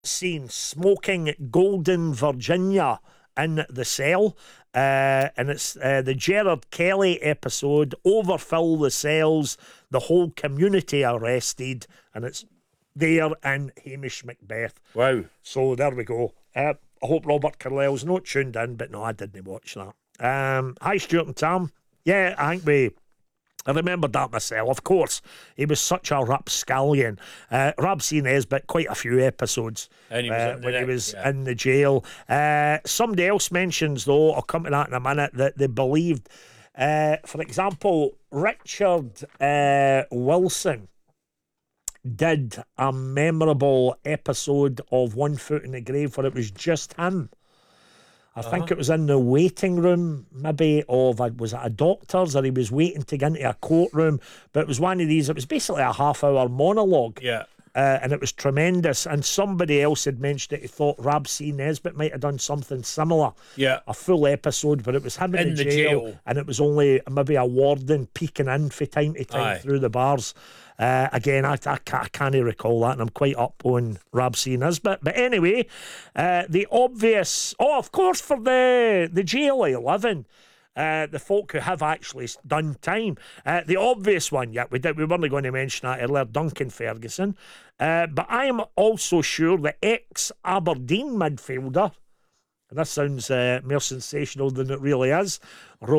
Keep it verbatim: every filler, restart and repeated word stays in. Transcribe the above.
scene, smoking Golden Virginia in the cell. Uh, and it's uh, the Gerard Kelly episode, Overfill the Cells, the whole community arrested, and it's there in Hamish Macbeth. Wow. So there we go. Uh, I hope Robert Carlell's not tuned in, but no, I didn't watch that. Um, hi, Stuart and Tom. Yeah, I think we... I remember that myself, of course. He was such a rapscallion. Uh, Rab C. Nesbitt, quite a few episodes And he was uh, in the when he neck, was yeah. in the jail. Uh, somebody else mentions, though, I'll come to that in a minute, that they believed, uh, for example, Richard uh, Wilson did a memorable episode of One Foot in the Grave where it was just him. I Uh-huh. think it was in the waiting room, maybe, of a, was it a doctor's, or he was waiting to get into a courtroom. But it was one of these, it was basically a half hour monologue. Yeah. Uh, and it was tremendous. And somebody else had mentioned it. He thought Rab C. Nesbitt might have done something similar. Yeah. A full episode, but it was him in, In the, the jail, jail. and it was only maybe a warden peeking in from time to time Aye. through the bars. Uh, again, I, I, can't, I can't recall that, and I'm quite up on Rab C. Nesbitt. But anyway, uh, the obvious... Oh, of course, for the, the G L eleven... Uh, the folk who have actually done time. Uh, the obvious one, yeah, we did. We weren't going to mention that earlier, Duncan Ferguson. Uh, but I am also sure the ex-Aberdeen midfielder, and this sounds uh, more sensational than it really is,